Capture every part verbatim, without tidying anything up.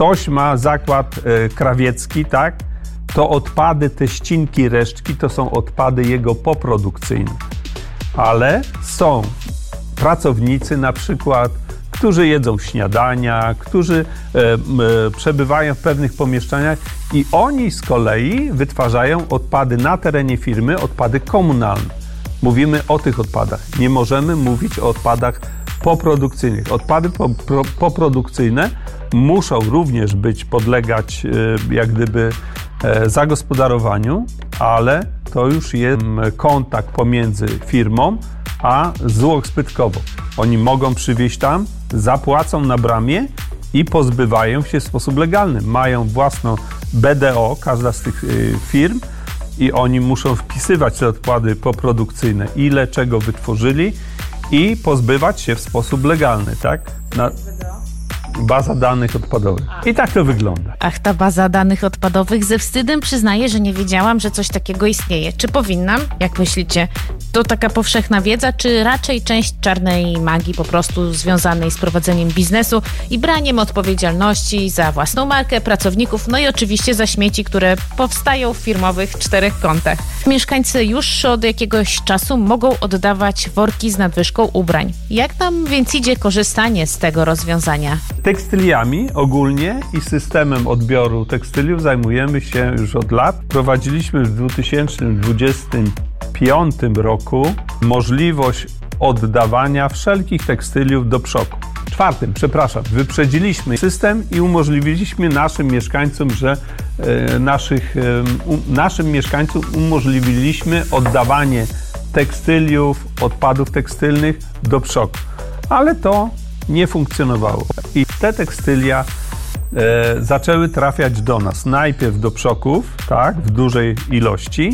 ktoś ma zakład e, krawiecki, tak, to odpady, te ścinki, resztki, to są odpady jego poprodukcyjne. Ale są pracownicy na przykład, którzy jedzą śniadania, którzy e, e, przebywają w pewnych pomieszczeniach i oni z kolei wytwarzają odpady na terenie firmy, odpady komunalne. Mówimy o tych odpadach. Nie możemy mówić o odpadach poprodukcyjnych. Odpady po, pro, poprodukcyjne muszą również być, podlegać e, jak gdyby e, zagospodarowaniu, ale to już jest kontakt pomiędzy firmą a ZUOKS Pyrkowo. Oni mogą przywieźć tam, zapłacą na bramie i pozbywają się w sposób legalny. Mają własną B D O, każda z tych y, firm, i oni muszą wpisywać te odpady poprodukcyjne, ile czego wytworzyli i pozbywać się w sposób legalny, tak? Na baza danych odpadowych. I tak to wygląda. Ach, ta baza danych odpadowych. Ze wstydem przyznaję, że nie wiedziałam, że coś takiego istnieje. Czy powinnam? Jak myślicie? To taka powszechna wiedza, czy raczej część czarnej magii po prostu związanej z prowadzeniem biznesu i braniem odpowiedzialności za własną markę, pracowników, no i oczywiście za śmieci, które powstają w firmowych czterech kątach. Mieszkańcy już od jakiegoś czasu mogą oddawać worki z nadwyżką ubrań. Jak nam więc idzie korzystanie z tego rozwiązania? Tekstyliami ogólnie i systemem odbioru tekstyliów zajmujemy się już od lat. Prowadziliśmy w dwa tysiące dwudziestym piątym roku możliwość oddawania wszelkich tekstyliów do przoku. Czwartym, przepraszam, wyprzedziliśmy system i umożliwiliśmy naszym mieszkańcom, że e, naszych, e, um, naszym mieszkańcom umożliwiliśmy oddawanie tekstyliów, odpadów tekstylnych do przoku. Ale to nie funkcjonowało. I te tekstylia e, zaczęły trafiać do nas. Najpierw do przoków, tak, w dużej ilości,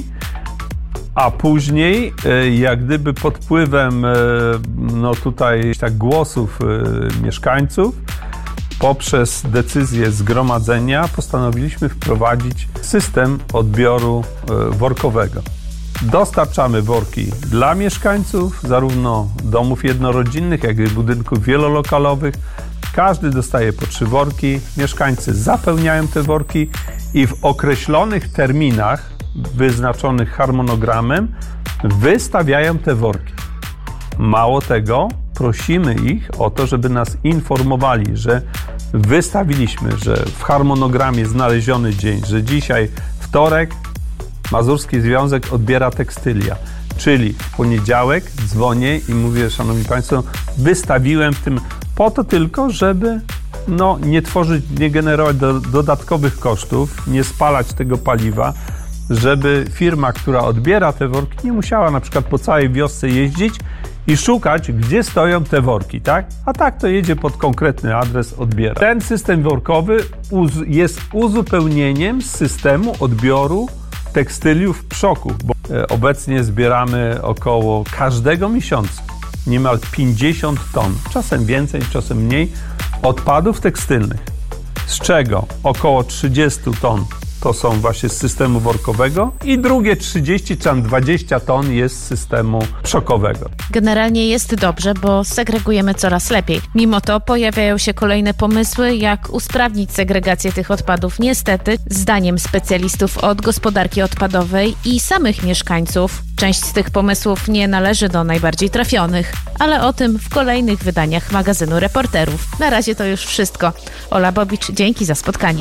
a później, e, jak gdyby pod wpływem e, no tutaj tak głosów e, mieszkańców, poprzez decyzję zgromadzenia postanowiliśmy wprowadzić system odbioru e, workowego. Dostarczamy worki dla mieszkańców, zarówno domów jednorodzinnych, jak i budynków wielolokalowych. Każdy dostaje po trzy worki, mieszkańcy zapełniają te worki i w określonych terminach, wyznaczonych harmonogramem, wystawiają te worki. Mało tego, prosimy ich o to, żeby nas informowali, że wystawiliśmy, że w harmonogramie znaleziony dzień, że dzisiaj wtorek, Mazurski Związek odbiera tekstylia, czyli w poniedziałek dzwonię i mówię, szanowni państwo, wystawiłem w tym po to tylko, żeby no, nie tworzyć, nie generować do, dodatkowych kosztów, nie spalać tego paliwa, żeby firma, która odbiera te worki, nie musiała na przykład po całej wiosce jeździć i szukać, gdzie stoją te worki, tak? A tak to jedzie pod konkretny adres, odbiera. Ten system workowy uz- jest uzupełnieniem systemu odbioru tekstyliów w przoku, bo obecnie zbieramy około każdego miesiąca niemal pięćdziesiąt ton, czasem więcej, czasem mniej, odpadów tekstylnych, z czego około trzydzieści ton to są właśnie z systemu workowego i drugie trzydzieści czy tam dwadzieścia ton jest z systemu przokowego. Generalnie jest dobrze, bo segregujemy coraz lepiej. Mimo to pojawiają się kolejne pomysły, jak usprawnić segregację tych odpadów. Niestety, zdaniem specjalistów od gospodarki odpadowej i samych mieszkańców, część z tych pomysłów nie należy do najbardziej trafionych, ale o tym w kolejnych wydaniach magazynu Reporterów. Na razie to już wszystko. Ola Bobicz, dzięki za spotkanie.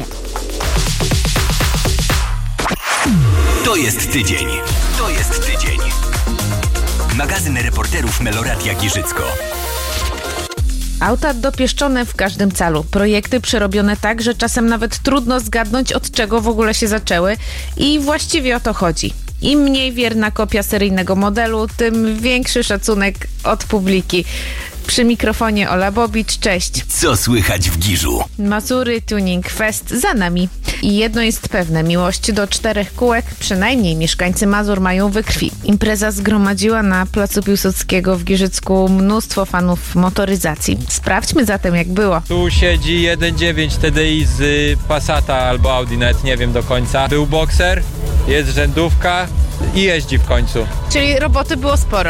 To jest tydzień. To jest tydzień. Magazyn Reporterów Meloradia Giżycko. Auta dopieszczone w każdym calu. Projekty przerobione tak, że czasem nawet trudno zgadnąć, od czego w ogóle się zaczęły. I właściwie o to chodzi. Im mniej wierna kopia seryjnego modelu, tym większy szacunek od publiki. Przy mikrofonie Ola Bobicz, cześć. Co słychać w Giżu? Mazury Tuning Fest za nami. I jedno jest pewne, miłość do czterech kółek przynajmniej mieszkańcy Mazur mają we krwi. Impreza zgromadziła na placu Piłsudskiego w Giżycku mnóstwo fanów motoryzacji. Sprawdźmy zatem, jak było. Tu siedzi jeden dziewięć T D I z Passata albo Audi, nawet nie wiem do końca. Był bokser, jest rzędówka i jeździ w końcu. Czyli roboty było sporo.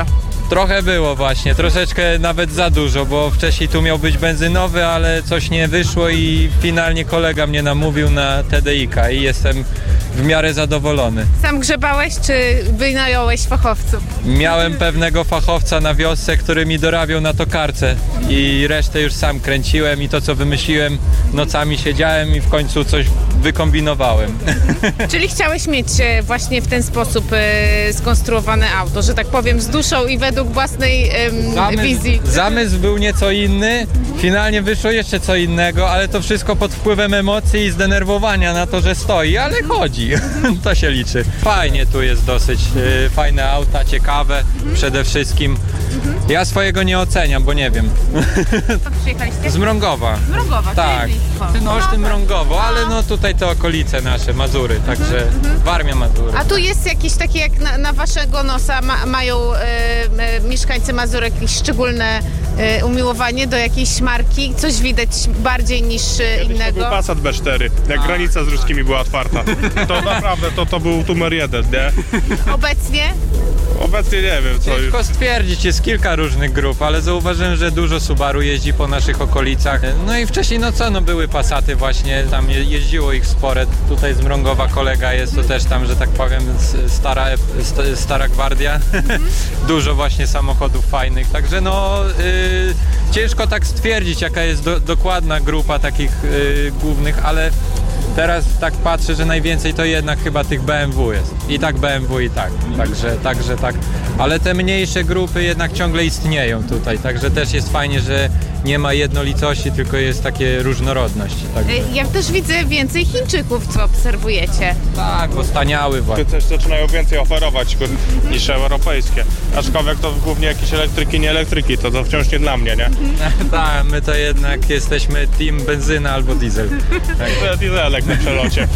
Trochę było właśnie, troszeczkę nawet za dużo, bo wcześniej tu miał być benzynowy, ale coś nie wyszło i finalnie kolega mnie namówił na T D I K i jestem w miarę zadowolony. Sam grzebałeś, czy wynająłeś fachowców? Miałem pewnego fachowca na wiosce, który mi dorabiał na tokarce i resztę już sam kręciłem i to, co wymyśliłem, nocami siedziałem i w końcu coś wykombinowałem. Czyli chciałeś mieć e, właśnie w ten sposób e, skonstruowane auto, że tak powiem, z duszą i według własnej em, Zamysł, wizji. zamysł był nieco inny, finalnie wyszło jeszcze co innego, ale to wszystko pod wpływem emocji i zdenerwowania na to, że stoi, ale chodzi. To się liczy. Fajnie tu jest dosyć, y, fajne auta, ciekawe przede wszystkim. Ja swojego nie oceniam, bo nie wiem. Co przyjechaliście? Z Mrągowa. Z Mrągowa, Tak, no w tym Mrągowo, ale no tutaj te okolice nasze, Mazury, także Warmia, Mazury. A tu jest jakieś takie jak na, na waszego nosa ma, mają e, e, mieszkańcy Mazurek jakieś szczególne e, umiłowanie do jakiejś marki? Coś widać bardziej niż e, To innego? był Passat B cztery, jak A. granica z ruskimi była otwarta. To naprawdę, to, to był numer jeden, nie? Obecnie? Obecnie nie wiem co już. Ciężko stwierdzić, jest kilka różnych grup, ale zauważyłem, że dużo Subaru jeździ po naszych okolicach. No i wcześniej, no co, no były Passaty właśnie, tam je, jeździło ich spore. Tutaj z Mrągowa kolega jest, to też tam, że tak powiem, stara, stara gwardia. Dużo właśnie samochodów fajnych, także no y, ciężko tak stwierdzić, jaka jest do, dokładna grupa takich y, głównych, ale teraz tak patrzę, że najwięcej to jednak chyba tych B M W jest. I tak B M W i tak. Także, także tak. Ale te mniejsze grupy jednak ciągle istnieją tutaj. Także też jest fajnie, że nie ma jednolitości, tylko jest takie różnorodność. Także... Ja też widzę więcej Chińczyków, co obserwujecie. Tak, bo staniały właśnie. Też zaczynają więcej oferować niż europejskie. Aczkolwiek to głównie jakieś elektryki, nie elektryki, to, to wciąż nie dla mnie, nie? Tak, my to jednak jesteśmy team benzyna albo diesel. Tak. Dieselek na przelocie.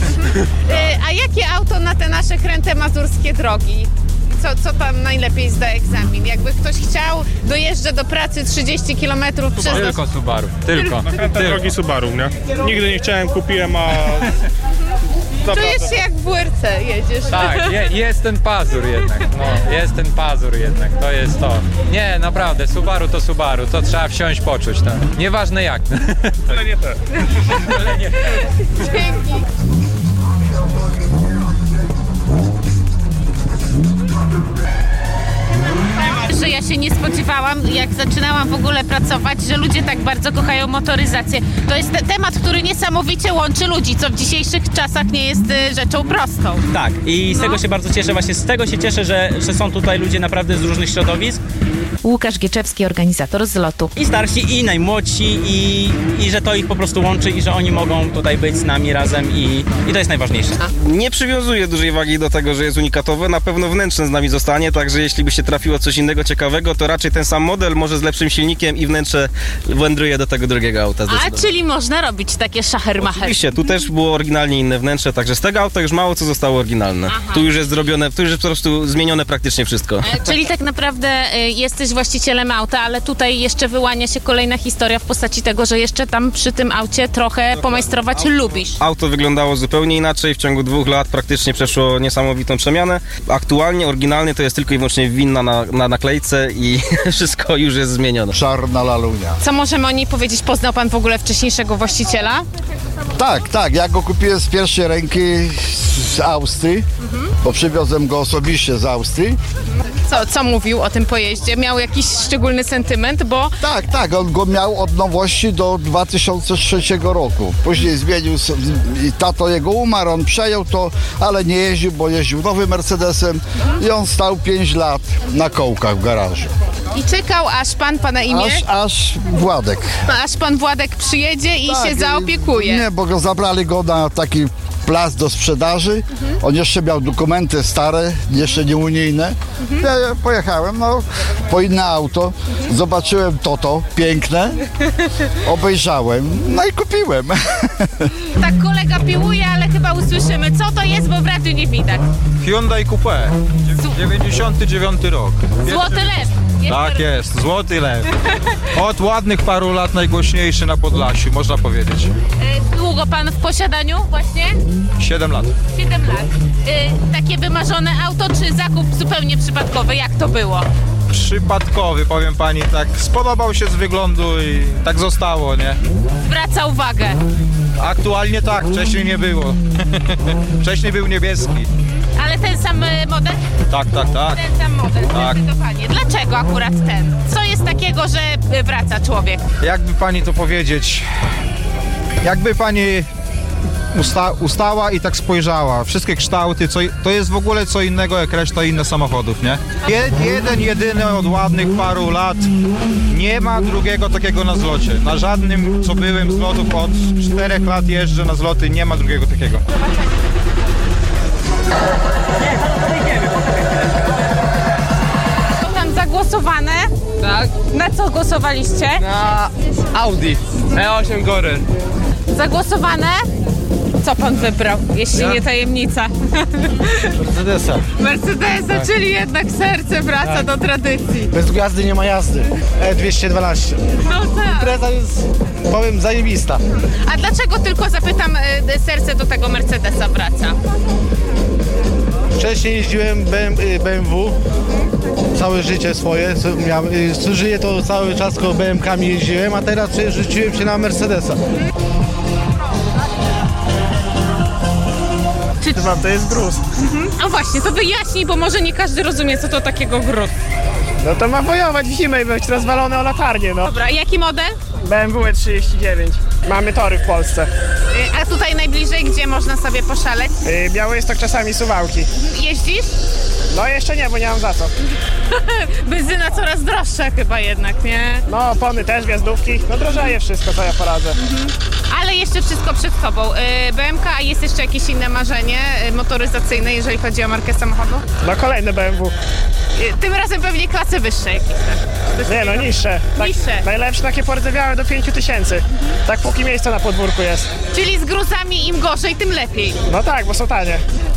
A jakie auto na te nasze kręte mazurskie drogi? Co, co tam najlepiej zda egzamin? Jakby ktoś chciał, dojeżdża do pracy trzydzieści kilometrów przez... Tylko Subaru, tylko. Na kręte drogi Subaru, nie? Nigdy nie chciałem, kupiłem, a... Czujesz się jak w W R C jedziesz. Tak, je, jest ten pazur jednak, no, jest ten pazur jednak, to jest to. Nie, naprawdę, Subaru to Subaru, to trzeba wsiąść, poczuć, tak. Nieważne jak. Ale nie te. Ale nie. Dzięki. Że ja się nie spodziewałam, jak zaczynałam w ogóle pracować, że ludzie tak bardzo kochają motoryzację. To jest te temat, który niesamowicie łączy ludzi, co w dzisiejszych czasach nie jest y, rzeczą prostą. Tak, i z No. tego się bardzo cieszę, właśnie z tego się cieszę, że, że są tutaj ludzie naprawdę z różnych środowisk. Łukasz Gieczewski, organizator zlotu. I starsi, i najmłodsi, i, i że to ich po prostu łączy i że oni mogą tutaj być z nami razem i, i to jest najważniejsze. Nie przywiązuję dużej wagi do tego, że jest unikatowe, na pewno wnętrzne z nami zostanie, także jeśli by się trafiło coś innego ciekawego, to raczej ten sam model, może z lepszym silnikiem i wnętrze wędruje do tego drugiego auta. A, czyli można robić takie szachermacher. Oczywiście, tu też było oryginalnie inne wnętrze, także z tego auta już mało co zostało oryginalne. Aha. Tu już jest zrobione, tu już jest po prostu zmienione praktycznie wszystko. E, czyli tak naprawdę y, jesteś właścicielem auta, ale tutaj jeszcze wyłania się kolejna historia w postaci tego, że jeszcze tam przy tym aucie trochę pomajstrować Auto, lubisz. Auto wyglądało zupełnie inaczej, w ciągu dwóch lat praktycznie przeszło niesamowitą przemianę. Aktualnie, oryginalnie to jest tylko i wyłącznie winna na, na naklejce i wszystko już jest zmienione. Czarna lalunia. Co możemy o niej powiedzieć? Poznał pan w ogóle wcześniejszego właściciela? Tak, tak, ja go kupiłem z pierwszej ręki z Austrii, mhm. bo przywiozłem go osobiście z Austrii. Co, co mówił o tym pojeździe? Miał jakiś szczególny sentyment, bo... Tak, tak, on go miał od nowości do dwa tysiące trzeciego roku. Później zmienił, i tato jego umarł, on przejął to, ale nie jeździł, bo jeździł nowym Mercedesem i on stał pięć lat na kołkach w garażu. I czekał, aż pan, pana imię? Aż, aż Władek. Aż pan Władek przyjedzie i Tak, się zaopiekuje. Nie, bo go zabrali go na taki plac do sprzedaży. Mhm. On jeszcze miał dokumenty stare, jeszcze nie unijne. Mhm. Ja, ja pojechałem no, po inne auto, mhm. zobaczyłem Toto, piękne, obejrzałem, no i kupiłem. Tak kolega piłuje, ale chyba usłyszymy, co to jest, bo w radiu nie widać. Hyundai Coupé, dziewięćdziesiąty dziewiąty rok. Złoty lew. Tak jest, złoty lew. Od ładnych paru lat najgłośniejszy na Podlasiu, można powiedzieć. Długo pan w posiadaniu właśnie? Siedem lat. Siedem lat. Y, takie wymarzone auto, czy zakup zupełnie przypadkowy? Jak to było? przypadkowy, powiem pani, tak spodobał się z wyglądu i tak zostało, nie? Zwraca uwagę. Aktualnie tak, wcześniej nie było. Wcześniej był niebieski. Ale ten sam e, model? Tak, tak, tak. Ten sam model, Tak. zdecydowanie. Dlaczego akurat ten? Co jest takiego, że e, wraca człowiek? Jakby pani to powiedzieć, jakby pani usta, ustała i tak spojrzała, wszystkie kształty, co, to jest w ogóle co innego jak reszta innych samochodów, nie? Jed, jeden, jedyny od ładnych paru lat, nie ma drugiego takiego na zlocie. Na żadnym, co byłem z lotów, od czterech lat jeżdżę na zloty, nie ma drugiego takiego. To tam zagłosowane? Tak. Na co głosowaliście? Na Audi E osiem Gory. Zagłosowane? Co pan wybrał, jeśli Ja? nie tajemnica? Mercedesa. Mercedesa, Tak. czyli jednak serce wraca Tak. do tradycji. Bez gwiazdy nie ma jazdy. E dwieście dwanaście. No tak. Impreza jest, powiem, zajebista. A dlaczego tylko zapytam, y, serce do tego Mercedesa wraca? Wcześniej jeździłem B M, y, B M W. Całe życie swoje. co Miałem, y, co żyję to cały czas koło B M kami jeździłem, a teraz rzuciłem się na Mercedesa. Czy... Chyba to jest gruz. Mhm. No właśnie, to wyjaśnij, bo może nie każdy rozumie, co to takiego gruz. No to ma wojować w zimę i być rozwalone o latarnię, no. Dobra, jaki model? B M W E trzydzieści dziewięć. Mamy tory w Polsce. Y, A tutaj najbliżej, gdzie można sobie poszaleć? Yy, Białystok, czasami Suwałki. Jeździsz? No jeszcze nie, bo nie mam za co. Benzyna coraz droższa chyba jednak, nie? No, opony też, gwiazdówki. No drożeje wszystko, co ja poradzę. Ale jeszcze wszystko przed tobą. Y, B M K, a jest jeszcze jakieś inne marzenie y, motoryzacyjne, jeżeli chodzi o markę samochodu? No kolejne B M W. Y, Tym razem pewnie klasy wyższe jakieś. Tak? Nie no, niższe. Tak, Niższe. Najlepsze takie pordzewiałe do pięciu tysięcy. Tak póki miejsca na podwórku jest. Czyli z gruzami im gorzej, tym lepiej. No tak, bo są tanie.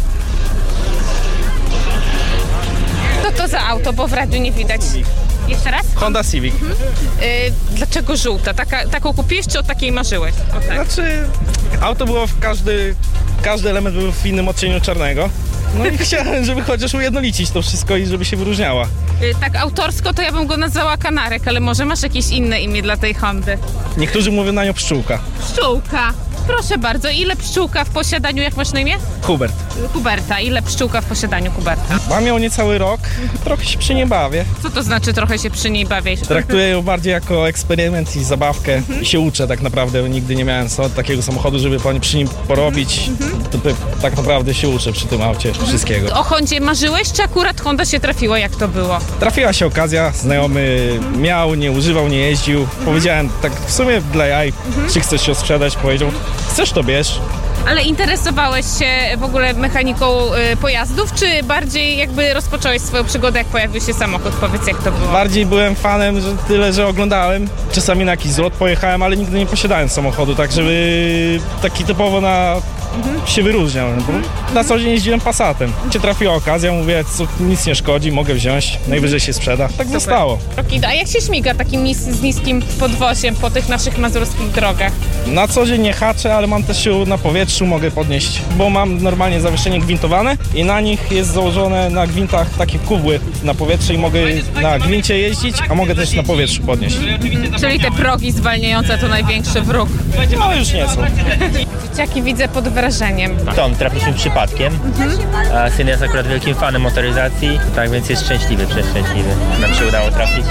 Co to za auto, bo w radiu nie widać. Jeszcze raz? Honda Civic. Mhm. Y, dlaczego żółta? Taka, taką kupiłeś, czy o takiej marzyłeś? O tak. Znaczy, auto było w każdy, każdy element był w innym odcieniu czarnego. No i chciałem, żeby chociaż ujednolicić to wszystko i żeby się wyróżniała. Y, tak autorsko to ja bym go nazwała Kanarek, ale może masz jakieś inne imię dla tej Hondy? Niektórzy mówią na nią pszczółka. Pszczółka. Proszę bardzo, ile pszczółka w posiadaniu, jak masz na imię? Hubert. Kuberta. Ile pszczółka w posiadaniu Kuberta? Mam ją niecały rok, trochę się przy niej bawię. Co to znaczy trochę się przy niej bawię? Traktuję ją bardziej jako eksperyment i zabawkę i się uczę tak naprawdę. Nigdy nie miałem so- takiego samochodu, żeby po- przy nim porobić. To, to, tak naprawdę się uczę przy tym aucie wszystkiego. O Hondzie marzyłeś, czy akurat Honda się trafiła, jak to było? Trafiła się okazja, znajomy miał, nie używał, nie jeździł. Powiedziałem tak w sumie dla jaj, czy chcesz się sprzedać? Powiedział, chcesz to bierz. Ale interesowałeś się w ogóle mechaniką y, pojazdów, czy bardziej jakby rozpocząłeś swoją przygodę, jak pojawił się samochód? Powiedz, jak to było. Bardziej byłem fanem, że tyle, że oglądałem. Czasami na jakiś zlot pojechałem, ale nigdy nie posiadałem samochodu, tak żeby taki typowo na się wyróżniał. Bo na co dzień jeździłem Passatem. Cię trafiła okazja, mówię, co nic nie szkodzi, mogę wziąć, najwyżej się sprzeda. Tak zostało. Roki, a jak się śmiga takim nis z niskim podwoziem po tych naszych mazurskich drogach? Na co dzień nie haczę, ale mam też sił na powietrzu, mogę podnieść, bo mam normalnie zawieszenie gwintowane i na nich jest założone na gwintach takie kubły na powietrze i mogę na gwincie jeździć, a mogę też na powietrzu podnieść. Czyli te progi zwalniające to największy wróg. No już nie są. Dzieciaki widzę pod wrażeniem. Tom trafiliśmy przypadkiem, a syn jest akurat wielkim fanem motoryzacji, tak więc jest szczęśliwy, przeszczęśliwy. Nam się udało trafić.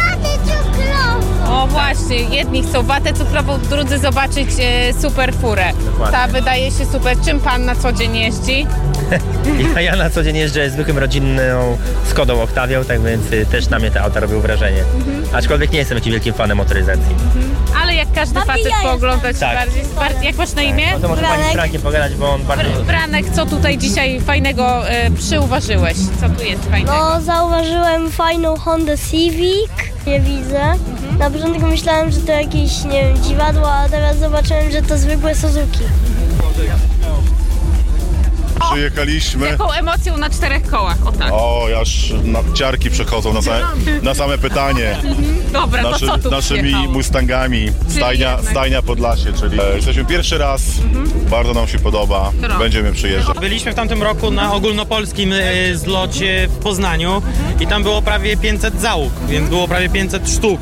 O właśnie, jedni chcą watę cukrową, drudzy zobaczyć e, super furę. Dokładnie. Ta wydaje się super. Czym pan na co dzień jeździ? Ja, ja na co dzień jeżdżę zwykłym rodzinną Skodą Octavią, tak więc y, też na mnie te auta robią wrażenie. Aczkolwiek nie jestem jakimś wielkim fanem motoryzacji. Ale jak każdy facet pooglądać Tak. bardziej. Bar- jak masz na imię? No to może pani z Frankiem pogadać, bo on bardzo... Branek, co tutaj dzisiaj fajnego e, przyuważyłeś? Co tu jest fajnego? No, zauważyłem fajną Hondę Civic, nie widzę. Na początku myślałem, że to jakieś, nie wiem, dziwadło, a teraz zobaczyłem, że to zwykłe Suzuki. jechaliśmy. Z jaką emocją na czterech kołach, o tak. O, aż na, ciarki przechodzą na same, na same pytanie. Dobra, Naszy, to co tu Naszymi przyjechało? Mustangami, stajnia, jednak. stajnia Podlasie, czyli e, jesteśmy pierwszy raz, bardzo nam się podoba, Rok. będziemy przyjeżdżać. Byliśmy w tamtym roku na ogólnopolskim y, zlocie w Poznaniu i tam było prawie pięćset załóg, więc było prawie pięćset sztuk.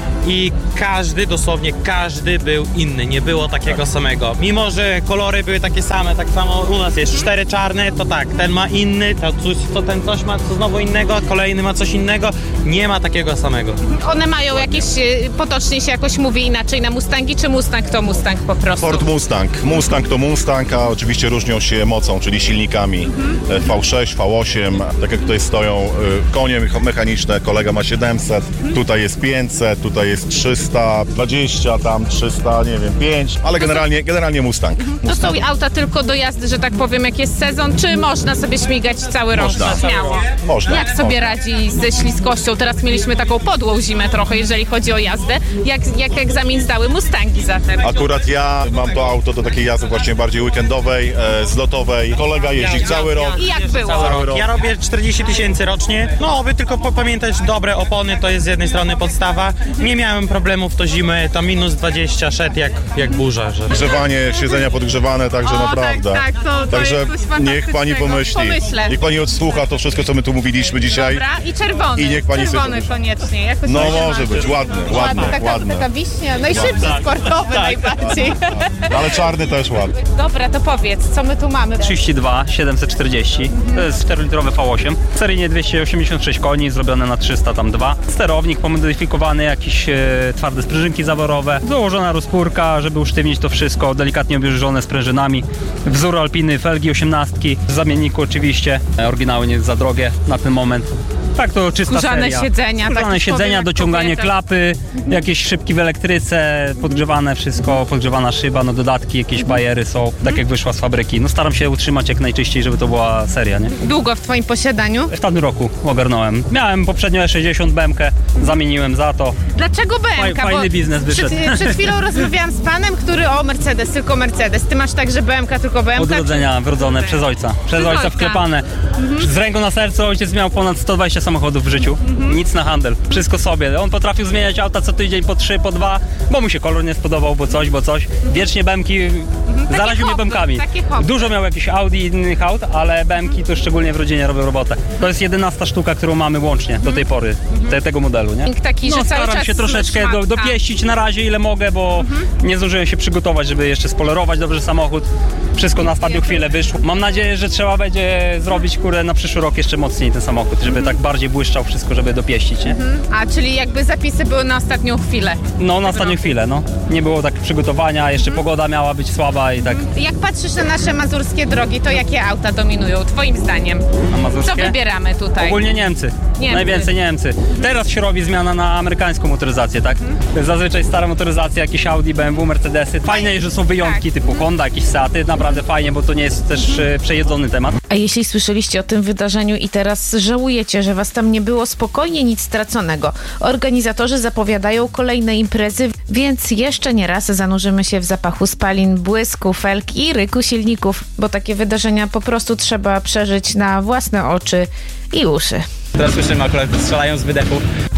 I każdy, dosłownie każdy był inny, nie było takiego samego. Mimo że kolory były takie same, tak samo u nas jest cztery czarne, to tak, ten ma inny, to, coś, to ten coś ma co znowu innego, kolejny ma coś innego, nie ma takiego samego. One mają jakieś, y, potocznie się jakoś mówi inaczej na Mustangi, czy Mustang to Mustang po prostu? Ford Mustang. Mustang to Mustang, a oczywiście różnią się mocą, czyli silnikami e, V sześć, V osiem, tak jak tutaj stoją e, konie mechaniczne, kolega ma siedemset, tutaj jest pięćset, tutaj jest trzysta dwadzieścia, tam trzysta, nie wiem, pięć, ale generalnie, generalnie Mustang. To są auta tylko do jazdy, że tak powiem, jak jest sezon, czy można sobie śmigać cały rok? Można. Śmiało. Można. Jak sobie radzi ze śliskością? Teraz mieliśmy taką podłą zimę trochę, jeżeli chodzi o jazdę. Jak, jak egzamin zdały Mustangi zatem? Akurat ja mam to auto do takiej jazdy właśnie bardziej weekendowej, e, zlotowej. Kolega jeździ cały rok. I jak było? Cały rok. Ja robię czterdzieści tysięcy rocznie, no aby tylko po- pamiętać dobre opony, to jest z jednej strony podstawa. Nie miałem problemów to zimę, to minus dwadzieścia szedł jak, jak burza. Że... Grzewanie, siedzenia podgrzewane, także O, naprawdę. tak, tak, to- to także jest coś niech pani fantastycznego. pomyśli. Pomyślę. Niech pani odsłucha to wszystko, co my tu mówiliśmy dzisiaj. Dobra, i czerwony. I niech pani sobie czerwony pomyśli. koniecznie. Jak to się No nazywa? może być, ładny, ładny, Taka, ładny. taka wiśnia, najszybszy sportowy najbardziej. Ale czarny też ładny. Dobra, to powiedz, co my tu mamy? trzydzieści dwa siedemset czterdzieści, to jest czterolitrowy V osiem, seryjnie dwieście osiemdziesiąt sześć koni, zrobione na trzysta tam dwa, sterownik pomodyfikowany, jakieś e, twarde sprężynki zaworowe, założona rozpórka, żeby usztywnić to wszystko, delikatnie obieżone sprężynami, wzór alpiny, felgi osiemnastki, w zamienniku oczywiście, e, oryginały nie jest za drogie na ten moment. Tak, to czysta Skórzane seria. siedzenia, Skórzane tak siedzenia, powiem, jak dociąganie kobieta. klapy, jakieś szybki w elektryce, podgrzewane wszystko, podgrzewana szyba, no dodatki, jakieś bajery są, tak jak wyszła z fabryki. No staram się utrzymać jak najczyściej, żeby to była seria, nie? Długo w twoim posiadaniu? W tamtym roku ogarnąłem. Miałem poprzednio E sześćdziesiąt B M K, zamieniłem za to. Dlaczego B M K? Faj- fajny Bo biznes wyszedł. Przed, przed chwilą rozmawiałam z panem, który o Mercedes, tylko Mercedes. Ty masz także B M K, tylko B M K? Od urodzenia wrodzone przez ojca. Przez, Przez ojca ojca. wklepane. Z ręką na sercu ojciec miał ponad sto dwadzieścia samochodów w życiu. Nic na handel. Wszystko sobie. On potrafił zmieniać auta co tydzień po trzy, po dwa, bo mu się kolor nie spodobał, bo coś, bo coś. Wiecznie B M Ki zaraził mnie B M Kami. takie hobby. Dużo miał jakichś Audi i innych aut, ale B M Ki to szczególnie w rodzinie robią robotę. To jest jedenasta sztuka, którą mamy łącznie do tej pory, te, tego modelu, nie? Taki, że No, cały staram czas się troszeczkę do, szmatka. dopieścić na razie ile mogę, bo nie zdążyłem się przygotować, żeby jeszcze spolerować dobrze samochód. Wszystko na ostatnią chwilę wyszło. Mam nadzieję, że trzeba będzie zrobić kurde na przyszły rok jeszcze mocniej ten samochód, żeby tak bardziej błyszczał wszystko, żeby dopieścić, nie? A, czyli jakby zapisy były na ostatnią chwilę. No na ostatnią chwilę, no. Nie było tak przygotowania, jeszcze pogoda miała być słaba i tak. Jak patrzysz na nasze mazurskie drogi, to jakie auta dominują, twoim zdaniem? Na mazurskie? Co wybieramy tutaj? Ogólnie Niemcy. Niemcy. Najwięcej Niemcy. Teraz się robi zmiana na amerykańską motoryzację, tak? Zazwyczaj stara motoryzacja, jakieś Audi, B M W, Mercedesy. Fajne, że są wyjątki typu Honda, jakieś Seaty. Naprawdę fajnie, bo to nie jest też e, przejedzony temat. A jeśli słyszeliście o tym wydarzeniu i teraz żałujecie, że was tam nie było, spokojnie, nic straconego. Organizatorzy zapowiadają kolejne imprezy, więc jeszcze nie raz zanurzymy się w zapachu spalin, błysku, felg i ryku silników, bo takie wydarzenia po prostu trzeba przeżyć na własne oczy i uszy. Teraz słyszymy, akurat strzelają z wydechu.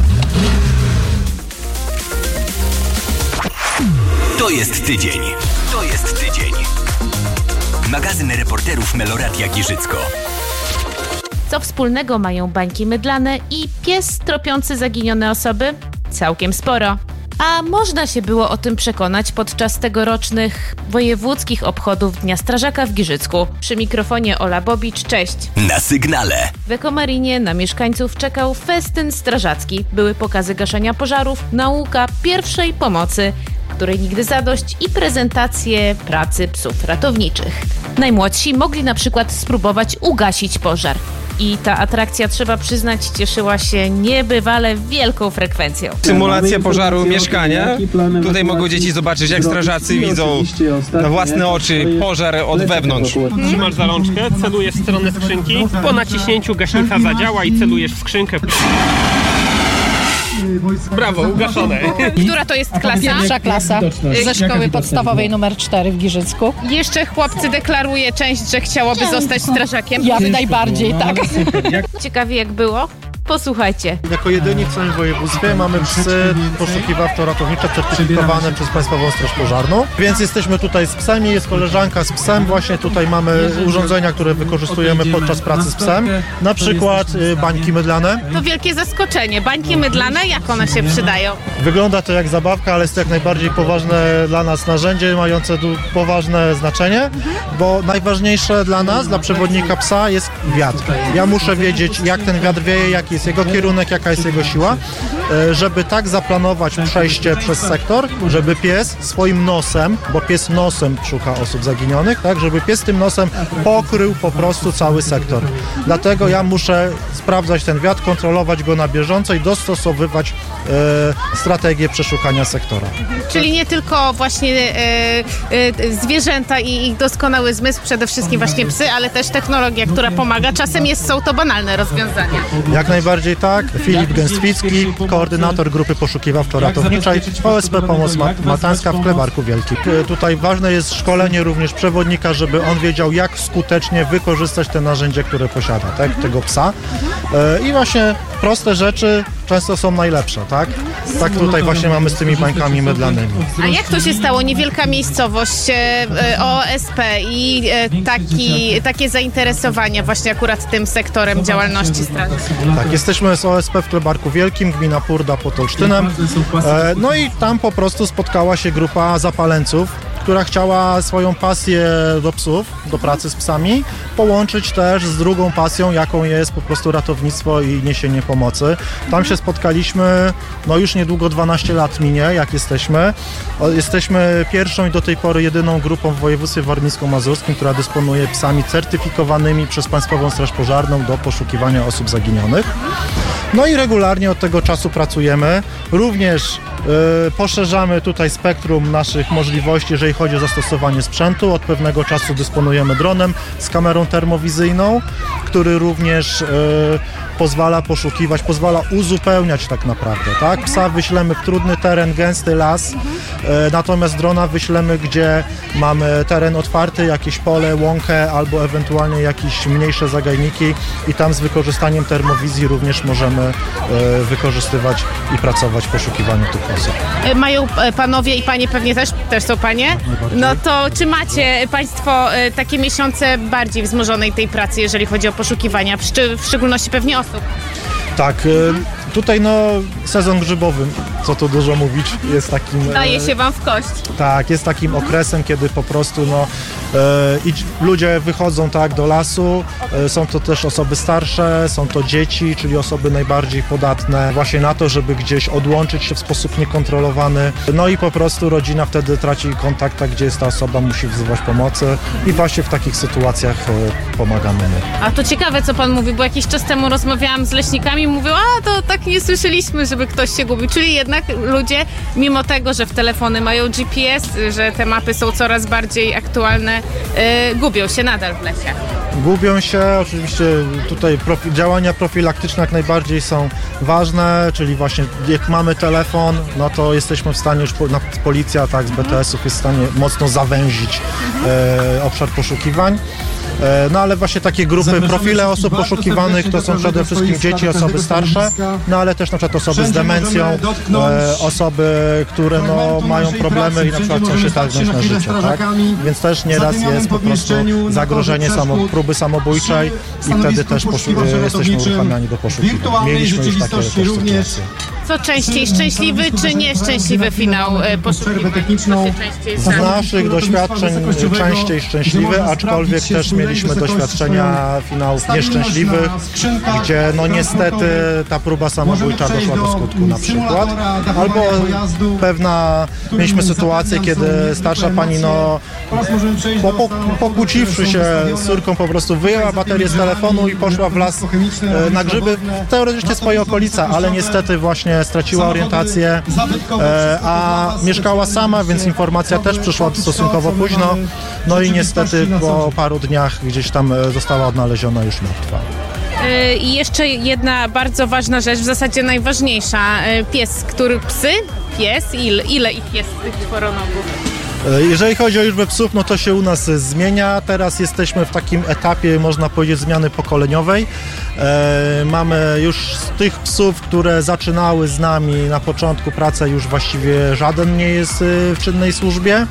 To jest tydzień. To jest tydzień. Magazyn reporterów Meloradia Giżycko. Co wspólnego mają bańki mydlane i pies tropiący zaginione osoby? Całkiem sporo. A można się było o tym przekonać podczas tegorocznych wojewódzkich obchodów Dnia Strażaka w Giżycku. Przy mikrofonie Ola Bobicz, cześć. Na sygnale. W Ekomarinie na mieszkańców czekał festyn strażacki. Były pokazy gaszenia pożarów, nauka pierwszej pomocy, której nigdy zadość, i prezentacje pracy psów ratowniczych. Najmłodsi mogli na przykład spróbować ugasić pożar. I ta atrakcja, trzeba przyznać, cieszyła się niebywale wielką frekwencją. Symulacja pożaru mieszkania. Tutaj mogą dzieci zobaczyć, jak strażacy widzą na własne oczy pożar od wewnątrz. Trzymasz za rączkę, celujesz w stronę skrzynki, po naciśnięciu gaśnica zadziała i celujesz w skrzynkę. Brawo, ugaszone. Która to jest klasa? Pierwsza klasa ze szkoły podstawowej numer cztery w Giżycku. Jeszcze chłopcy deklaruje część, że chciałaby zostać strażakiem. Ja najbardziej, tak. Ciekawie jak było? Posłuchajcie. Jako jedyni w całym województwie mamy psy poszukiwawczo-ratownicze certyfikowane przez Państwową Straż Pożarną, więc jesteśmy tutaj z psem i jest koleżanka z psem. Właśnie tutaj mamy urządzenia, które wykorzystujemy podczas pracy z psem, na przykład bańki mydlane. To wielkie zaskoczenie. Bańki mydlane, jak one się przydają? Wygląda to jak zabawka, ale jest to jak najbardziej poważne dla nas narzędzie, mające tu poważne znaczenie, bo najważniejsze dla nas, dla przewodnika psa jest wiatr. Ja muszę wiedzieć, jak ten wiatr wieje, jaki jest jego kierunek, jaka jest jego siła, żeby tak zaplanować przejście przez sektor, żeby pies swoim nosem, bo pies nosem szuka osób zaginionych, tak, żeby pies tym nosem pokrył po prostu cały sektor. Dlatego ja muszę sprawdzać ten wiatr, kontrolować go na bieżąco i dostosowywać e, strategię przeszukania sektora. Czyli nie tylko właśnie e, e, zwierzęta i ich doskonały zmysł, przede wszystkim właśnie psy, ale też technologia, która pomaga. Czasem jest, są to banalne rozwiązania. Jak najbardziej tak. Filip Gęstwicki, koordynator grupy poszukiwawczo-ratowniczej O S P Pomoc Matańska w Klebarku Wielkim. Tutaj ważne jest szkolenie również przewodnika, żeby on wiedział, jak skutecznie wykorzystać te narzędzie, które posiada, tak, tego psa. I właśnie proste rzeczy często są najlepsze, tak? Tak tutaj właśnie mamy z tymi bańkami mydlanymi. A jak to się stało? Niewielka miejscowość, O S P i taki, takie zainteresowania właśnie akurat tym sektorem działalności straży? Tak, jesteśmy z O S P w Klebarku Wielkim, gmina Purda pod Olsztynem. No i tam po prostu spotkała się grupa zapaleńców, która chciała swoją pasję do psów, do pracy z psami, połączyć też z drugą pasją, jaką jest po prostu ratownictwo i niesienie pomocy. Tam się spotkaliśmy, no już niedługo dwanaście lat minie, jak jesteśmy. Jesteśmy pierwszą i do tej pory jedyną grupą w województwie warmińsko-mazurskim, która dysponuje psami certyfikowanymi przez Państwową Straż Pożarną do poszukiwania osób zaginionych. No i regularnie od tego czasu pracujemy. Również yy, poszerzamy tutaj spektrum naszych możliwości, jeżeli chodzi o zastosowanie sprzętu. Od pewnego czasu dysponujemy dronem z kamerą termowizyjną, który również yy, pozwala poszukiwać, pozwala uzupełniać tak naprawdę, tak? Psa wyślemy w trudny teren, gęsty las, yy, natomiast drona wyślemy, gdzie mamy teren otwarty, jakieś pole, łąkę albo ewentualnie jakieś mniejsze zagajniki i tam z wykorzystaniem termowizji również możemy yy, wykorzystywać i pracować w poszukiwaniu tych osób. Mają panowie i panie, pewnie też, też są panie? No to czy macie państwo takie miesiące bardziej wzmożonej tej pracy, jeżeli chodzi o poszukiwania, w szczególności pewnie osób? Tak, tutaj no sezon grzybowy, co tu dużo mówić, jest takim... Daje się wam w kość. Tak, jest takim okresem, kiedy po prostu no e, ludzie wychodzą tak do lasu, e, są to też osoby starsze, są to dzieci, czyli osoby najbardziej podatne właśnie na to, żeby gdzieś odłączyć się w sposób niekontrolowany. No i po prostu rodzina wtedy traci kontakt, tak, gdzie jest ta osoba, musi wzywać pomocy i właśnie w takich sytuacjach e, pomagamy my. A to ciekawe, co pan mówi, bo jakiś czas temu rozmawiałam z leśnikami i mówią, a to tak nie słyszeliśmy, żeby ktoś się gubił. Czyli jednak ludzie, mimo tego, że w telefony mają G P S, że te mapy są coraz bardziej aktualne, yy, gubią się nadal w lesie. Gubią się, oczywiście tutaj profi- działania profilaktyczne jak najbardziej są ważne, czyli właśnie jak mamy telefon, no to jesteśmy w stanie już, po, na, policja tak z B T S-ów jest w stanie mocno zawęzić e, obszar poszukiwań. No ale właśnie takie grupy, profile osób poszukiwanych to są przede wszystkim dzieci, osoby starsze, no ale też na przykład osoby z demencją, e, osoby, które no, mają problemy i na przykład chcą się targnąć na życie, tak? Więc też nieraz jest po prostu zagrożenie samo, próby samobójczej i wtedy też poszu- jesteśmy uruchamiani do poszukiwań. Mieliśmy już takie sytuacje. Co częściej, szczęśliwy czy nieszczęśliwy finał e, poszukiwań? Z naszych doświadczeń częściej szczęśliwy, aczkolwiek też mieliśmy doświadczenia finałów nieszczęśliwych, gdzie no niestety ta próba samobójcza doszła do skutku na przykład. Albo pewna, mieliśmy sytuację, kiedy starsza pani no po, po, pokłóciwszy się z córką po prostu wyjęła baterię z telefonu i poszła w las e, na grzyby, teoretycznie swoje okolice, ale niestety właśnie straciła orientację, e, a mieszkała sama, więc informacja też przyszła stosunkowo późno, no i niestety po paru dniach gdzieś tam została odnaleziona już martwa. Yy, I jeszcze jedna bardzo ważna rzecz, w zasadzie najważniejsza. Yy, pies, który psy? Pies? Ile, ile ich jest tych czworonogów? Jeżeli chodzi o liczbę psów, no to się u nas zmienia. Teraz jesteśmy w takim etapie, można powiedzieć, zmiany pokoleniowej. E, mamy już z tych psów, które zaczynały z nami na początku pracę, już właściwie żaden nie jest w czynnej służbie.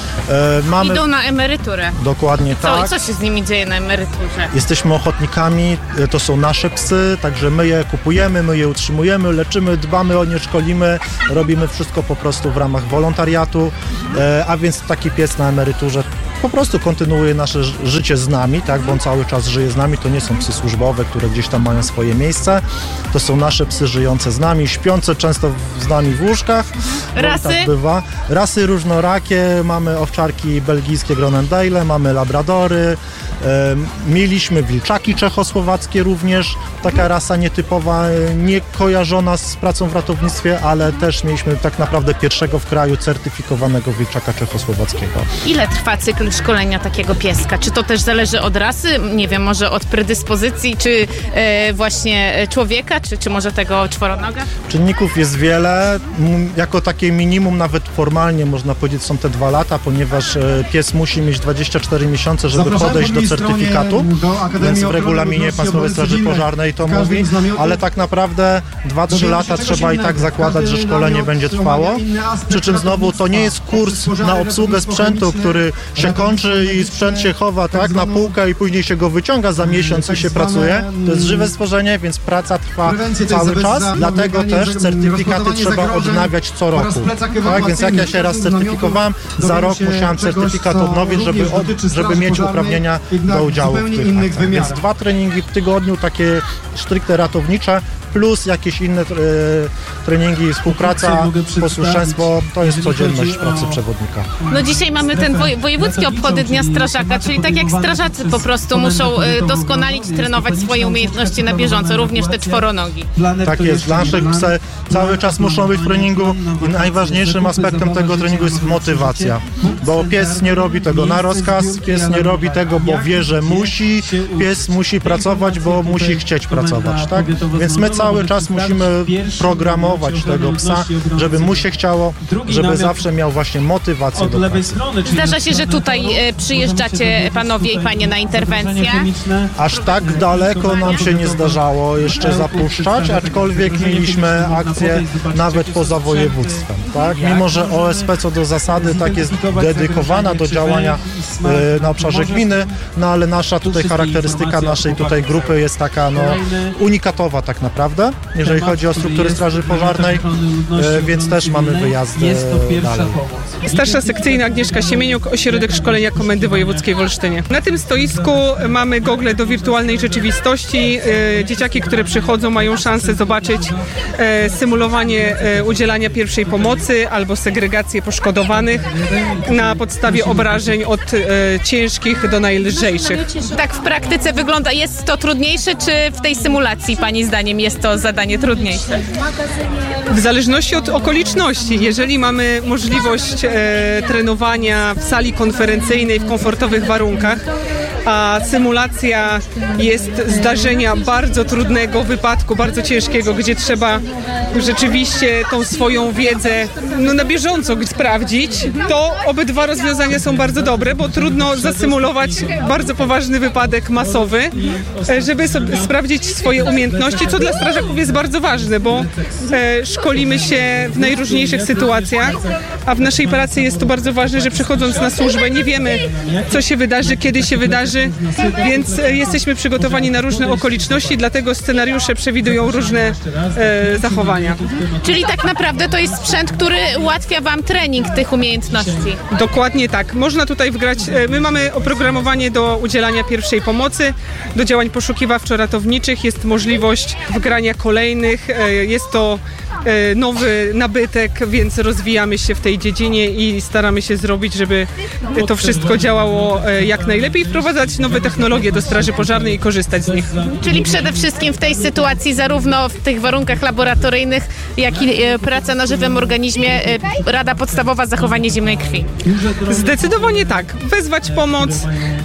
E, mamy... Idą na emeryturę. Dokładnie co, tak. Co się z nimi dzieje na emeryturze? Jesteśmy ochotnikami, to są nasze psy, także my je kupujemy, my je utrzymujemy, leczymy, dbamy o nie, szkolimy, robimy wszystko po prostu w ramach wolontariatu, e, a więc taki pies na emeryturze po prostu kontynuuje nasze życie z nami, tak, bo on cały czas żyje z nami, to nie są psy służbowe, które gdzieś tam mają swoje miejsce, to są nasze psy żyjące z nami, śpiące często z nami w łóżkach. Rasy? Tak bywa. Rasy różnorakie, mamy owczarki belgijskie Groenendale, mamy labradory, e, mieliśmy wilczaki czechosłowackie również, taka rasa nietypowa, nie kojarzona z pracą w ratownictwie, ale też mieliśmy tak naprawdę pierwszego w kraju certyfikowanego wilczaka czechosłowackiego. Ile trwa cykl szkolenia takiego pieska? Czy to też zależy od rasy? Nie wiem, może od predyspozycji, czy e, właśnie człowieka, czy, czy może tego czworonoga? Czynników jest wiele. Jako takie minimum, nawet formalnie można powiedzieć, są te dwa lata, ponieważ pies musi mieć dwadzieścia cztery miesiące, żeby podejść do certyfikatu, więc w regulaminie Państwowej Straży Pożarnej to mówi, ale tak naprawdę dwa trzy lata trzeba i tak zakładać, że szkolenie będzie trwało. Przy czym znowu to nie jest kurs na obsługę sprzętu, który się kończy i sprzęt się chowa tak na półkę i później się go wyciąga za miesiąc i się pracuje. To jest żywe stworzenie, więc praca trwa cały czas, dlatego też certyfikaty trzeba odnawiać co roku. Tak, więc jak ja się raz certyfikowałem, za rok musiałem certyfikat odnowić, żeby, od, żeby mieć uprawnienia do udziału w tych akcjach. Więc dwa treningi w tygodniu, takie stricte ratownicze, plus jakieś inne e, treningi, współpraca, posłuszeństwo, to jest codzienność pracy przewodnika. No dzisiaj mamy ten woj wojewódzkie obchody Dnia Strażaka, czyli tak jak strażacy po prostu muszą e, doskonalić, trenować swoje umiejętności na bieżąco, również te czworonogi. Tak jest, dla naszych psy cały czas muszą być w treningu i najważniejszym aspektem tego treningu jest motywacja, bo pies nie robi tego na rozkaz, pies nie robi tego, bo wie, że musi, pies musi pracować, bo musi chcieć pracować, tak? Więc my cały czas musimy programować tego psa, żeby mu się chciało, żeby zawsze miał właśnie motywację do pracy. Zdarza się, że tutaj e, przyjeżdżacie panowie i panie na interwencję? Aż tak daleko nam się nie zdarzało jeszcze zapuszczać, aczkolwiek mieliśmy akcje nawet poza województwem, tak? Mimo że O S P co do zasady tak jest dedykowana do działania e, na obszarze gminy, no ale nasza tutaj charakterystyka naszej tutaj grupy jest taka no unikatowa tak naprawdę, jeżeli chodzi o struktury Straży Pożarnej, e, więc też mamy wyjazdy dalej. Starsza sekcyjna Agnieszka Siemieniuk, Ośrodek Szkolenia Komendy Wojewódzkiej w Olsztynie. Na tym stoisku mamy gogle do wirtualnej rzeczywistości. E, dzieciaki, które przychodzą, mają szansę zobaczyć e, symulowanie e, udzielania pierwszej pomocy albo segregację poszkodowanych na podstawie obrażeń od e, ciężkich do najlżejszych. Tak w praktyce wygląda. Jest to trudniejsze, czy w tej symulacji Pani zdaniem jest to zadanie trudniejsze? W zależności od okoliczności. Jeżeli mamy możliwość e, trenowania w sali konferencyjnej w komfortowych warunkach, a symulacja jest zdarzenia bardzo trudnego, wypadku bardzo ciężkiego, gdzie trzeba rzeczywiście tą swoją wiedzę no, na bieżąco sprawdzić, to obydwa rozwiązania są bardzo dobre, bo trudno zasymulować bardzo poważny wypadek masowy, żeby sobie sprawdzić swoje umiejętności, co dla strażaków jest bardzo ważne, bo e, szkolimy się w najróżniejszych sytuacjach, a w naszej pracy jest to bardzo ważne, że przychodząc na służbę nie wiemy, co się wydarzy, kiedy się wydarzy, więc e, jesteśmy przygotowani na różne okoliczności, dlatego scenariusze przewidują różne e, zachowania. Czyli tak naprawdę to jest sprzęt, który ułatwia Wam trening tych umiejętności. Dokładnie tak. Można tutaj wgrać, e, my mamy oprogramowanie do udzielania pierwszej pomocy, do działań poszukiwawczo-ratowniczych, jest możliwość wgrania kolejnych, e, jest to e, nowy nabytek, więc rozwijamy się w tej dziedzinie i staramy się zrobić, żeby to wszystko działało e, jak najlepiej, wprowadzać nowe technologie do Straży Pożarnej i korzystać z nich. Czyli przede wszystkim w tej sytuacji, zarówno w tych warunkach laboratoryjnych, jak i e, praca na żywym organizmie, e, rada podstawowa zachowanie zimnej krwi. Zdecydowanie tak. Wezwać pomoc,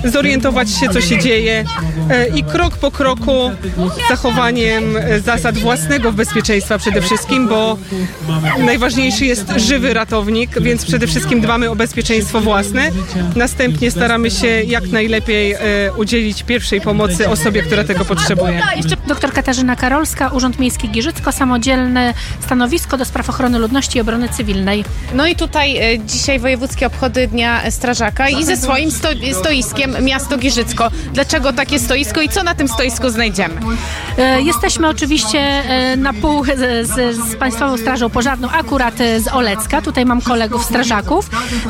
zorientować się, co się dzieje i krok po kroku z zachowaniem zasad własnego bezpieczeństwa przede wszystkim, bo najważniejszy jest żywy ratownik, więc przede wszystkim dbamy o bezpieczeństwo własne. Następnie staramy się jak najlepiej udzielić pierwszej pomocy osobie, która tego potrzebuje. Doktor Katarzyna Karolska, Urząd Miejski Giżycko, samodzielne stanowisko do spraw ochrony ludności i obrony cywilnej. No i tutaj e, dzisiaj wojewódzkie obchody Dnia Strażaka i ze swoim sto, stoiskiem miasto Giżycko. Dlaczego takie stoisko i co na tym stoisku znajdziemy? E, jesteśmy oczywiście e, na pół z, z, z Państwową Strażą Pożarną, akurat e, z Olecka. Tutaj mam kolegów strażaków.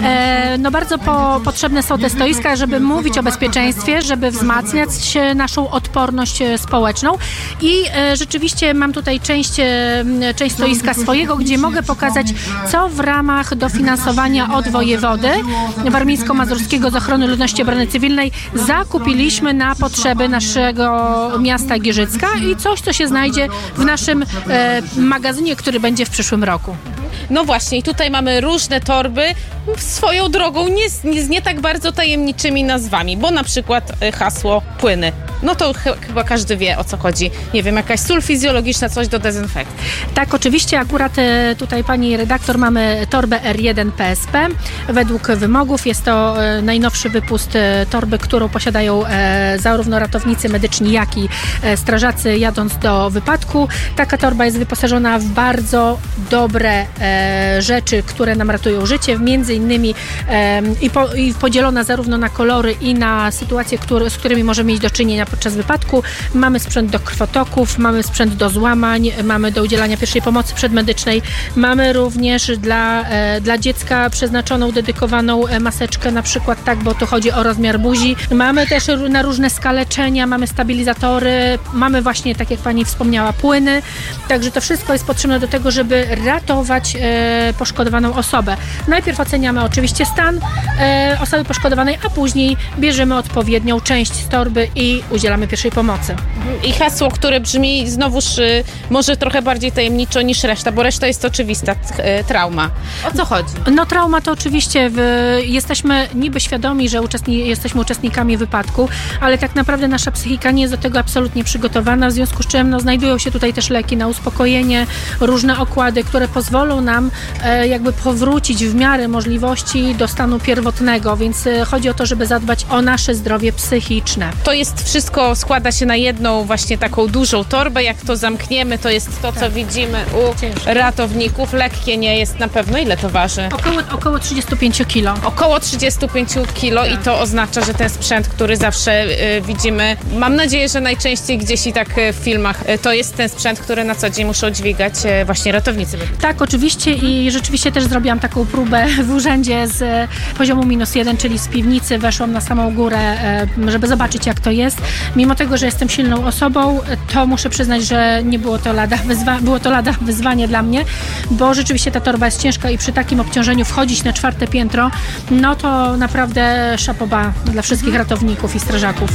E, no bardzo po, potrzebne są te stoiska, żeby mówić o bezpieczeństwie, żeby wzmacniać naszą odporność społeczną i e, rzeczywiście mam tutaj część, e, część stoiska swojego, gdzie mogę pokazać, co w ramach dofinansowania od wojewody warmińsko-mazurskiego z ochrony ludności i obrony cywilnej zakupiliśmy na potrzeby naszego miasta Giżycka i coś, co się znajdzie w naszym e, magazynie, który będzie w przyszłym roku. No właśnie, i tutaj mamy różne torby swoją drogą nie, nie, z nie tak bardzo tajemniczymi nazwami, bo na przykład hasło płyny. No to ch- chyba każdy wie, o co chodzi. Nie wiem, jakaś sól fizjologiczna, coś do dezynfekcji. Tak, oczywiście. Akurat e, tutaj pani redaktor mamy torbę R jeden P S P. Według wymogów jest to e, najnowszy wypust e, torby, którą posiadają e, zarówno ratownicy medyczni, jak i e, strażacy jadąc do wypadku. Taka torba jest wyposażona w bardzo dobre e, rzeczy, które nam ratują życie. Między innymi e, i, po, i podzielona zarówno na kolory i na sytuacje, który, z którymi możemy mieć do czynienia podczas wypadku. Mamy sprzęt do krwotoków, mamy sprzęt do złamań, mamy do udzielania pierwszej pomocy przedmedycznej. Mamy również dla, e, dla dziecka przeznaczoną, dedykowaną maseczkę na przykład, tak, bo tu chodzi o rozmiar buzi. Mamy też na różne skaleczenia, mamy stabilizatory, mamy właśnie, tak jak pani wspomniała, płyny. Także to wszystko jest potrzebne do tego, żeby ratować e, poszkodowaną osobę. Najpierw oceniamy oczywiście stan e, osoby poszkodowanej, a później bierzemy odpowiednią część z torby i udzielamy pierwszej pomocy. I hasło, które brzmi znowuż y, może trochę bardziej tajemniczo niż reszta, bo reszta jest oczywista, t- y, trauma. O co chodzi? No trauma to oczywiście w, jesteśmy niby świadomi, że uczestni, jesteśmy uczestnikami wypadku, ale tak naprawdę nasza psychika nie jest do tego absolutnie przygotowana, w związku z czym no, znajdują się tutaj też leki na uspokojenie, różne okłady, które pozwolą nam e, jakby powrócić w miarę możliwości do stanu pierwotnego, więc e, chodzi o to, żeby zadbać o nasze zdrowie psychiczne. To jest wszystko, składa się na jedną właśnie taką dużą torbę. Jak to zamkniemy, to jest to, co tak widzimy u Ciężko. ratowników. Lekkie nie jest na pewno. Ile to waży? Około, około trzydzieści pięć kilo. Około trzydzieści pięć kilo tak. I to oznacza, że ten sprzęt, który zawsze y, widzimy, mam nadzieję, że najczęściej gdzieś i tak y, w filmach, y, to jest ten sprzęt, który na co dzień muszą dźwigać y, właśnie ratownicy. Tak, oczywiście i rzeczywiście też zrobiłam taką próbę w urzędzie z y, poziomu minus jeden, czyli z piwnicy. Weszłam na samą górę, y, żeby zobaczyć, jak to jest. Mimo tego, że jestem silną osobą, to muszę przyznać, że nie było to lada wyzwa- było to lada wyzwanie dla mnie, bo rzeczywiście ta torba jest ciężka i przy takim obciążeniu wchodzić na czwarte piętro, no to naprawdę szapoba dla wszystkich ratowników i strażaków.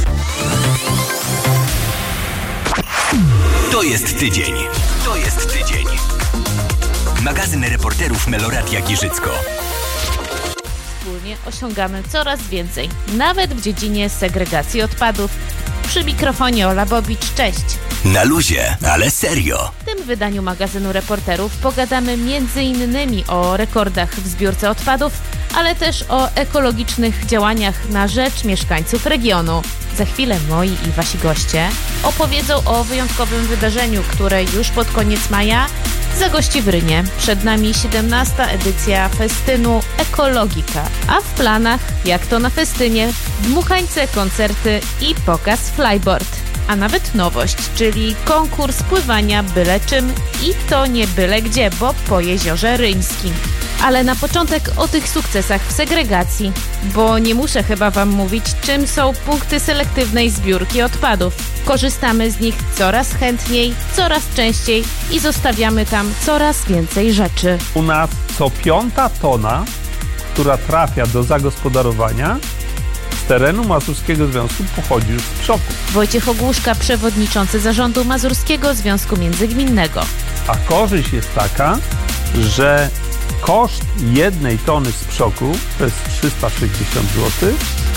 To jest tydzień. To jest tydzień. Magazyn reporterów Meloradia Giżycko. Wspólnie osiągamy coraz więcej, nawet w dziedzinie segregacji odpadów. Przy mikrofonie Ola Bobicz, cześć. Na luzie, ale serio. W tym wydaniu magazynu reporterów pogadamy między innymi o rekordach w zbiórce odpadów, ale też o ekologicznych działaniach na rzecz mieszkańców regionu. Za chwilę moi i wasi goście opowiedzą o wyjątkowym wydarzeniu, które już pod koniec maja zagości w Rynie. Przed nami siedemnasta edycja festynu Ekologika, a w planach, jak to na festynie, dmuchańce, koncerty i pokaz flyboard. A nawet nowość, czyli konkurs pływania byle czym i to nie byle gdzie, bo po jeziorze Ryńskim. Ale na początek o tych sukcesach w segregacji, bo nie muszę chyba wam mówić, czym są punkty selektywnej zbiórki odpadów. Korzystamy z nich coraz chętniej, coraz częściej i zostawiamy tam coraz więcej rzeczy. U nas co piąta tona, która trafia do zagospodarowania, z terenu Mazurskiego Związku pochodzi już z Przoku. Wojciech Ogłuszka, przewodniczący zarządu Mazurskiego Związku Międzygminnego. A korzyść jest taka, że koszt jednej tony z Przoku to jest trzysta sześćdziesiąt złotych,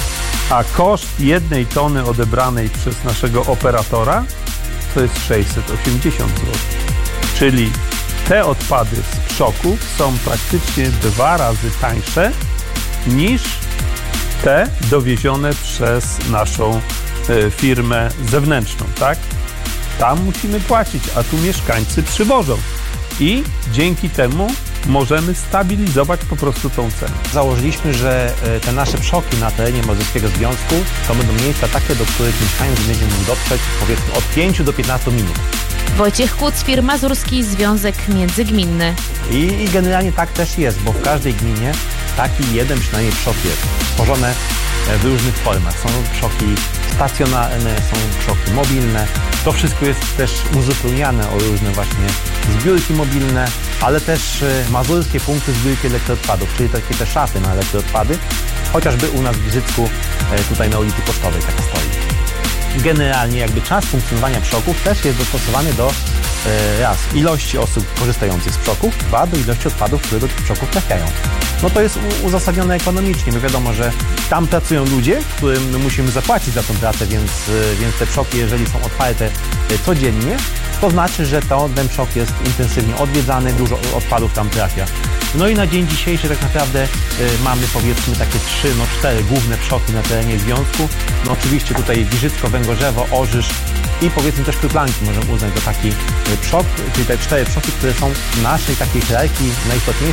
a koszt jednej tony odebranej przez naszego operatora to jest sześćset osiemdziesiąt złotych. Czyli te odpady z przoków są praktycznie dwa razy tańsze niż te dowiezione przez naszą y, firmę zewnętrzną, tak? Tam musimy płacić, a tu mieszkańcy przywożą i dzięki temu możemy stabilizować po prostu tą cenę. Założyliśmy, że te nasze przoki na terenie Mazurskiego Związku to będą miejsca takie, do których mieszkaniec będzie mógł dotrzeć powiedzmy od pięciu do piętnastu minut. Wojciech Kucwir, Mazurski Związek Międzygminny. I, I generalnie tak też jest, bo w każdej gminie taki jeden przynajmniej przok jest. Tworzone w różnych formach. Są przoki stacjonarne, są przoki mobilne. To wszystko jest też uzupełniane o różne właśnie zbiórki mobilne, ale też mazurskie punkty zbiórki elektroodpadów, czyli takie te szafy na elektroodpady. Chociażby u nas w Giżycku, tutaj na ulicy Pocztowej taka stoi. Generalnie jakby czas funkcjonowania przoków też jest dostosowany do e, raz ilości osób korzystających z przoków, dwa do ilości odpadów, które do tych przoków trafiają. No to jest u, uzasadnione ekonomicznie, bo wiadomo, że tam pracują ludzie, którym my musimy zapłacić za tą pracę, więc, e, więc te przoki, jeżeli są otwarte e, codziennie, to znaczy, że to, ten przok jest intensywnie odwiedzany, dużo odpadów tam trafia. No i na dzień dzisiejszy tak naprawdę y, mamy powiedzmy takie trzy, no cztery główne przoki na terenie związku. No oczywiście tutaj Giżycko, Węgorzewo, Orzysz i powiedzmy też Kruplanki możemy uznać za taki y, przok, czyli te cztery przoki, które są w naszej takiej hierarchii najistotniejsze.